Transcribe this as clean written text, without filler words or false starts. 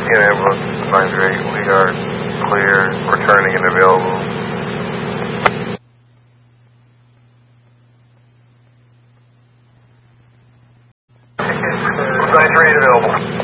Again, ambulance 938, we are clear, returning and available. 938 available.